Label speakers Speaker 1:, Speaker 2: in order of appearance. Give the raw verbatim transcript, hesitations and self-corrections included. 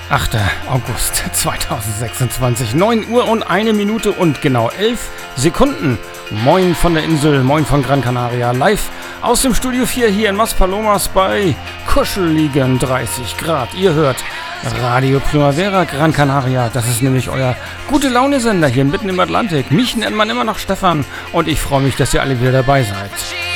Speaker 1: achter August zweitausendsechsundzwanzig, neun Uhr und eine Minute und genau elf Sekunden. Moin von der Insel, moin von Gran Canaria, live aus dem Studio vier hier in Maspalomas bei kuscheligen dreißig Grad. Ihr hört Radio Primavera Gran Canaria, das ist nämlich euer Gute-Laune-Sender hier mitten im Atlantik. Mich nennt man immer noch Stefan und ich freue mich, dass ihr alle wieder dabei seid.